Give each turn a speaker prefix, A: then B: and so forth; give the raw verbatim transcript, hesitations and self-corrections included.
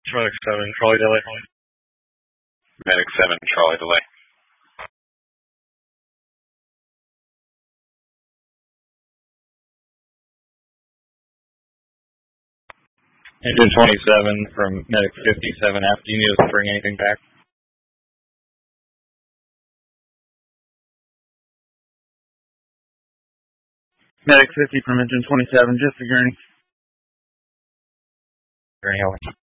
A: Medic seven, Charlie delay.
B: Medic seven, Charlie delay.
A: Engine twenty-seven from Medic fifty-seven F. Do you need us to bring anything back? Medic fifty from Engine twenty-seven, just a gurney. Gurney over.